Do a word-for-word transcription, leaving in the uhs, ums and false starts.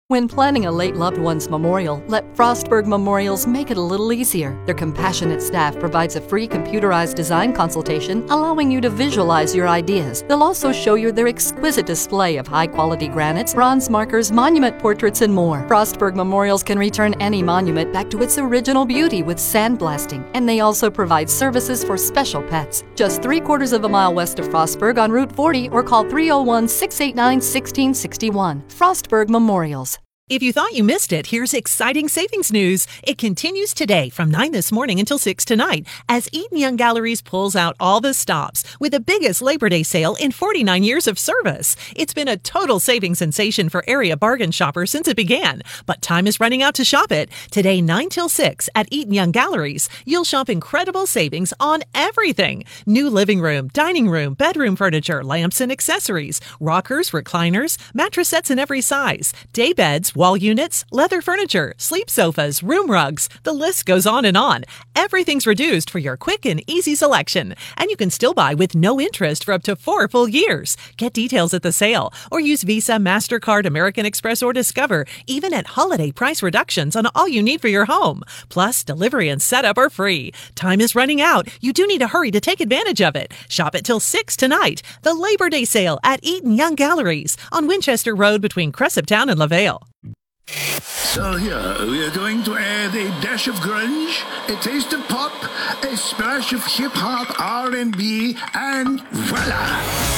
When planning a late loved one's memorial, let Frostburg Memorials make it a little easier. Their compassionate staff provides a free computerized design consultation, allowing you to visualize your ideas. They'll also show you their exquisite display of high-quality granites, bronze markers, monument portraits, and more. Frostburg Memorials can return any monument back to its original beauty with sandblasting, and they also provide services for special pets. Just three quarters of a mile west of Frostburg on Route forty, or call three oh one, six eight nine, one six six one. Frostburg Memorials. If you thought you missed it, here's exciting savings news. It continues today from nine this morning until six tonight as Eaton Young Galleries pulls out all the stops with the biggest Labor Day sale in forty-nine years of service. It's been a total savings sensation for area bargain shoppers since it began, but time is running out to shop it. Today, nine till six at Eaton Young Galleries, you'll shop incredible savings on everything. New living room, dining room, bedroom furniture, lamps and accessories, rockers, recliners, mattress sets in every size, day beds, wall units, leather furniture, sleep sofas, room rugs. The list goes on and on. Everything's reduced for your quick and easy selection. And you can still buy with no interest for up to four full years. Get details at the sale or use Visa, MasterCard, American Express, or Discover, even at holiday price reductions on all you need for your home. Plus, delivery and setup are free. Time is running out. You do need to hurry to take advantage of it. Shop it till six tonight. The Labor Day sale at Eaton Young Galleries on Winchester Road between Cresaptown and LaVale. So here, we are going to add a dash of grunge, a taste of pop, a splash of hip-hop, R and B, and voila!